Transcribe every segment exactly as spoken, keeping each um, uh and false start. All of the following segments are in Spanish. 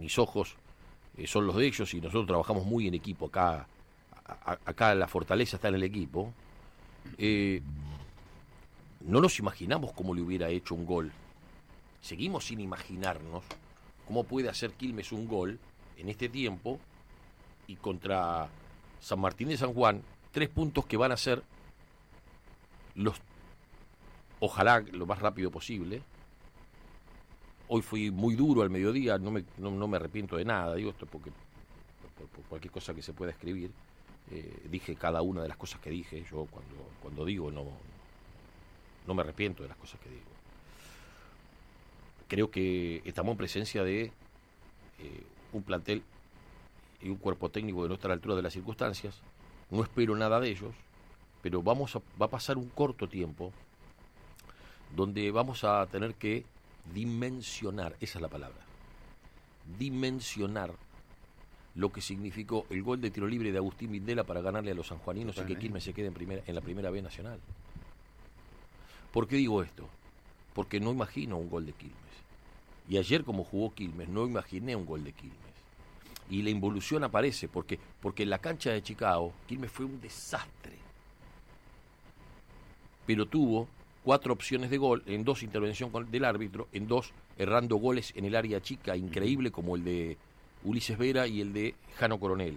mis ojos eh, son los de ellos y nosotros trabajamos muy en equipo. Acá, a, acá la fortaleza está en el equipo. Eh, no nos imaginamos cómo le hubiera hecho un gol. Seguimos sin imaginarnos cómo puede hacer Quilmes un gol en este tiempo y contra San Martín de San Juan, tres puntos que van a ser los, ojalá lo más rápido posible. Hoy fui muy duro al mediodía, no me, no, no me arrepiento de nada, digo esto porque por, por cualquier cosa que se pueda escribir, eh, dije cada una de las cosas que dije. Yo cuando, cuando digo no, no me arrepiento de las cosas que digo. Creo que estamos en presencia de eh, un plantel y un cuerpo técnico que no está a la altura de las circunstancias. No espero nada de ellos, pero vamos a, va a pasar un corto tiempo donde vamos a tener que dimensionar, esa es la palabra, dimensionar lo que significó el gol de tiro libre de Agustín Vindela para ganarle a los sanjuaninos y que Quilmes se quede en, primera, en la primera B nacional. ¿Por qué digo esto? Porque no imagino un gol de Quilmes. Y ayer, como jugó Quilmes, no imaginé un gol de Quilmes. Y la involución aparece, porque, porque en la cancha de Chicago, Quilmes fue un desastre. Pero tuvo cuatro opciones de gol, en dos intervención del árbitro, en dos errando goles en el área chica, increíble, como el de Ulises Vera y el de Jano Coronel.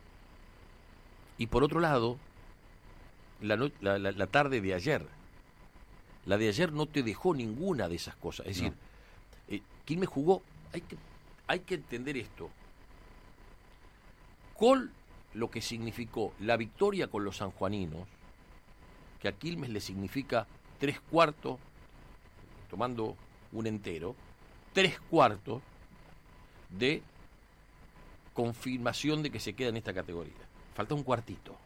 Y por otro lado, la, no, la, la, la tarde de ayer, la de ayer no te dejó ninguna de esas cosas. Es decir, no. eh, Quilmes jugó, hay que, hay que entender esto, con lo que significó la victoria con los sanjuaninos, que a Quilmes le significa tres cuartos, tomando un entero, tres cuartos de confirmación de que se queda en esta categoría. Falta un cuartito.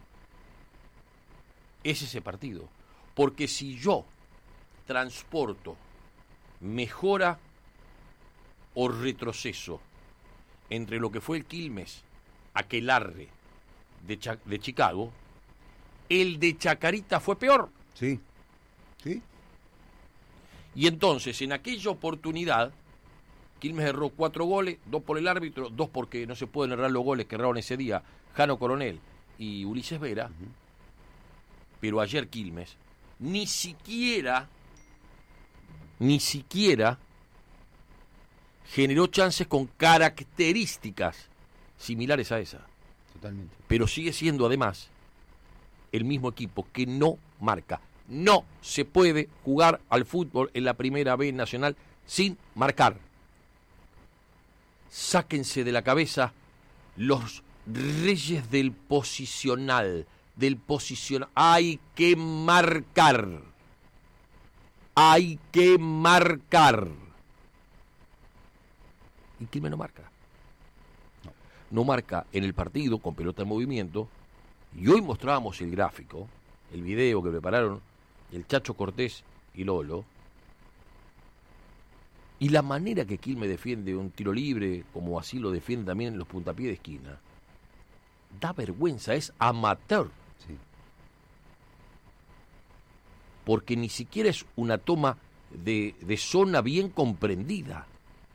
Es ese partido. Porque si yo transporto mejora o retroceso entre lo que fue el Quilmes aquelarre de, Cha- de Chicago, el de Chacarita fue peor. Sí, sí. Y entonces, en aquella oportunidad, Quilmes erró cuatro goles, dos por el árbitro, dos porque no se pueden errar los goles que erraron ese día Jano Coronel y Ulises Vera. Uh-huh. Pero ayer Quilmes ni siquiera, ni siquiera generó chances con características similares a esa. Totalmente. Pero sigue siendo además el mismo equipo que no marca. No se puede jugar al fútbol en la primera B nacional sin marcar. Sáquense de la cabeza los reyes del posicional, del posicional. Hay que marcar. Hay que marcar. Y Quilmes no marca. No. no marca en el partido con pelota en movimiento. Y hoy mostrábamos el gráfico, el video que prepararon el Chacho Cortés y Lolo. Y la manera que Quilmes defiende un tiro libre, como así lo defiende también en los puntapiés de esquina, da vergüenza, es amateur. Sí. Porque ni siquiera es una toma de, de zona bien comprendida.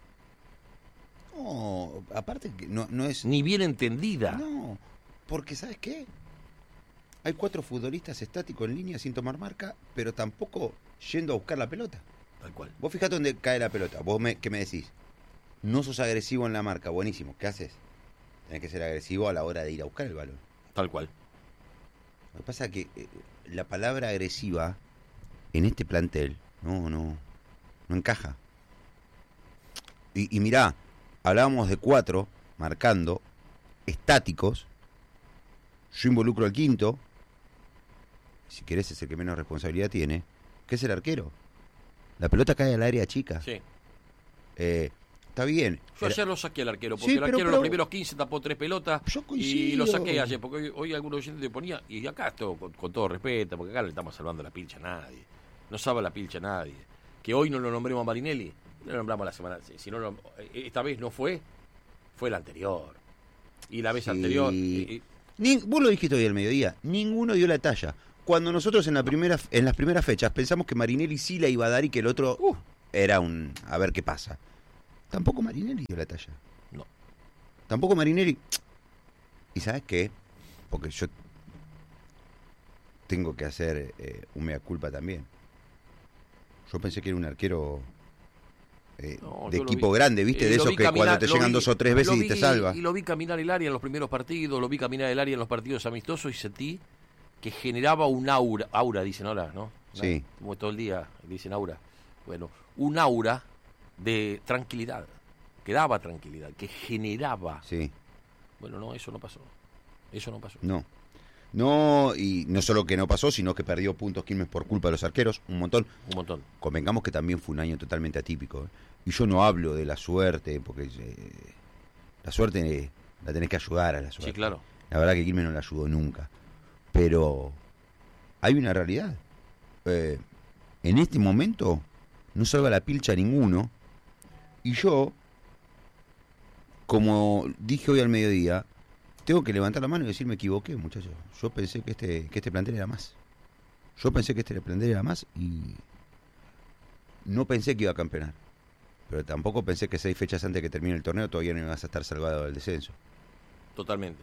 No, aparte que no, no es... Ni bien entendida. No, porque ¿sabes qué? Hay cuatro futbolistas estáticos en línea sin tomar marca, pero tampoco yendo a buscar la pelota. Tal cual. Vos fijate dónde cae la pelota. Vos me, ¿qué me decís? No sos agresivo en la marca, buenísimo. ¿Qué haces? Tenés que ser agresivo a la hora de ir a buscar el balón. Tal cual. Lo que pasa es que eh, la palabra agresiva en este plantel no, no, no encaja. Y, y mirá, hablábamos de cuatro marcando, estáticos. Yo involucro al quinto, si querés es el que menos responsabilidad tiene, que es el arquero. La pelota cae al área chica. Sí. Eh, está bien. Yo Era... ayer lo saqué al arquero, porque sí, el arquero pero, en los primeros quince tapó tres pelotas y lo saqué ayer, porque hoy, hoy algunos oyentes te ponía, y acá esto con, con todo respeto, porque acá no le estamos salvando la pilcha a nadie. No salva la pilcha a nadie. Que hoy no lo nombremos a Marinelli, lo nombramos la semana, si no lo, esta vez no fue, fue la anterior. Y la vez sí. anterior... Eh, Ni, vos lo dijiste hoy al mediodía, ninguno dio la talla. Cuando nosotros en la primera en las primeras fechas pensamos que Marinelli sí la iba a dar y que el otro uh, era un a ver qué pasa. Tampoco Marinelli dio la talla. Tampoco Marinelli. ¿Y sabes qué? Porque yo tengo que hacer eh, un mea culpa también. Yo pensé que era un arquero eh, no, de equipo vi, grande, ¿viste? Eh, de esos que caminar, cuando te llegan vi, dos o tres veces vi, y te salva. Y lo vi caminar el área en los primeros partidos, lo vi caminar el área en los partidos amistosos y sentí que generaba un aura, aura dicen ahora, ¿no? Sí. Como todo el día dicen aura. Bueno, un aura de tranquilidad, que daba tranquilidad, que generaba. Sí. Bueno, no, eso no pasó. Eso no pasó. No. No, y no solo que no pasó, sino que perdió puntos Quilmes por culpa de los arqueros, un montón. Un montón. Convengamos que también fue un año totalmente atípico. ¿eh? Y yo no hablo de la suerte, porque eh, la suerte eh, la tenés que ayudar a la suerte. Sí, claro. La verdad que Quilmes no la ayudó nunca. Pero hay una realidad. Eh, en este momento no salva la pilcha a ninguno. Y yo, como dije hoy al mediodía, tengo que levantar la mano y decir, me equivoqué, muchachos. Yo pensé que este, que este plantel era más. Yo pensé que este plantel era más y no pensé que iba a campeonar. Pero tampoco pensé que seis fechas antes de que termine el torneo todavía no ibas a estar salvado del descenso. Totalmente.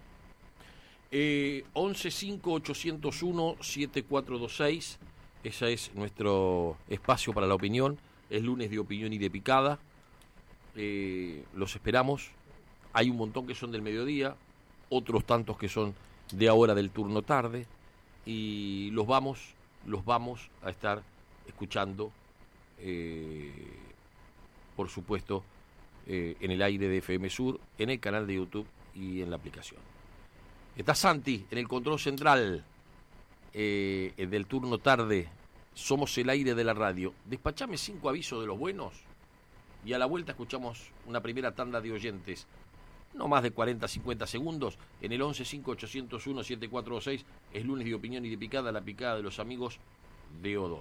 Eh, once cinco ochocientos uno siete cuatro dos seis. Ese es nuestro espacio para la opinión. Es lunes de opinión y de picada. Eh, los esperamos. Hay un montón que son del mediodía, otros tantos que son de ahora del turno tarde, y los vamos, los vamos a estar escuchando, eh, por supuesto, eh, en el aire de F M Sur, en el canal de YouTube y en la aplicación. Está Santi en el control central eh, del turno tarde. Somos el aire de la radio. Despachame cinco avisos de los buenos y a la vuelta escuchamos una primera tanda de oyentes. No más de cuarenta, cincuenta segundos, en el once cinco ochocientos uno siete cuatro dos seis, es lunes de opinión y de picada, la picada de los amigos de Odone.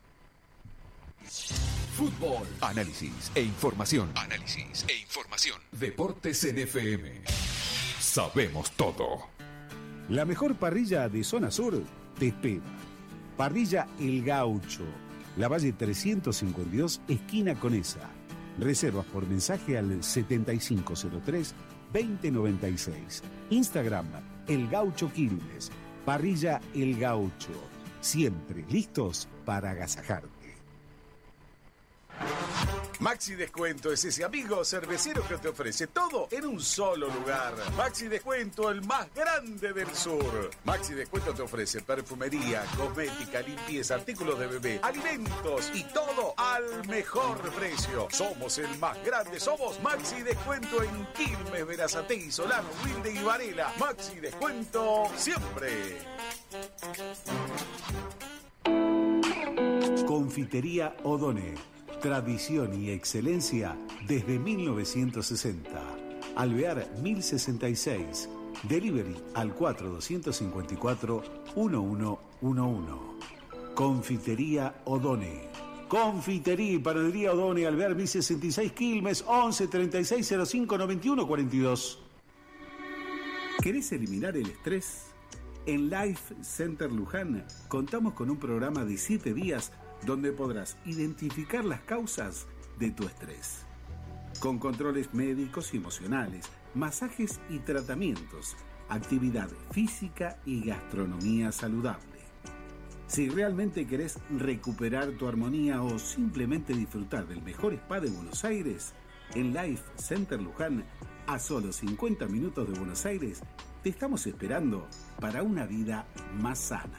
Fútbol, análisis e información. Análisis e información. Deportes en F M. Sabemos todo. La mejor parrilla de Zona Sur te espera. Parrilla El Gaucho, La Valle trescientos cincuenta y dos, esquina Conesa. Reservas por mensaje al setenta y cinco cero tres veinte noventa y seis. Instagram, El Gaucho Quilmes. Parrilla El Gaucho. Siempre listos para agasajarte. Maxi Descuento es ese amigo cervecero que te ofrece todo en un solo lugar. Maxi Descuento, el más grande del sur. Maxi Descuento te ofrece perfumería, cosmética, limpieza, artículos de bebé, alimentos y todo al mejor precio. Somos el más grande, somos Maxi Descuento en Quilmes, Berazategui, Solano, Wilde y Varela. Maxi Descuento siempre. Confitería Odone. Tradición y excelencia desde mil novecientos sesenta. Alvear mil sesenta y seis. Delivery al cuatro dos cinco cuatro uno uno uno uno. Confitería Odone. Confitería y panadería Odone, Alvear mil sesenta y seis, Quilmes, once treinta y seis cero cinco noventa y uno cuarenta y dos. ¿Querés eliminar el estrés? En Life Center Luján contamos con un programa de siete días donde podrás identificar las causas de tu estrés. Con controles médicos y emocionales, masajes y tratamientos, actividad física y gastronomía saludable. Si realmente querés recuperar tu armonía o simplemente disfrutar del mejor spa de Buenos Aires, en Life Center Luján, a solo cincuenta minutos de Buenos Aires, te estamos esperando para una vida más sana.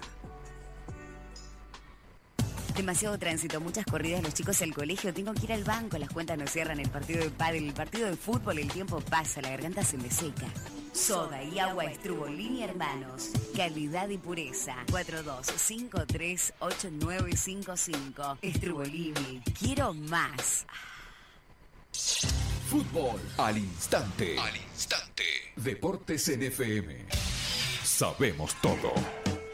Demasiado tránsito, muchas corridas, los chicos al colegio, tengo que ir al banco, las cuentas no cierran, el partido de pádel, el partido de fútbol, el tiempo pasa, la garganta se me seca. Soda y agua Estrubolini Hermanos, calidad y pureza. cuatro dos cinco tres ocho nueve cinco cinco. Estrubolini, quiero más. Fútbol al instante. Al instante. Deportes en F M. Sabemos todo.